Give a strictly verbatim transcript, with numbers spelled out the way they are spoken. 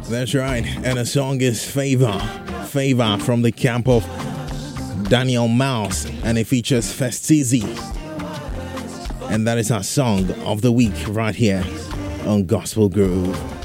That's right, and the song is Favor. Favor from the camp of Daniel Mouse, and it features Festizi. And that is our song of the week right here on Gospel Groove.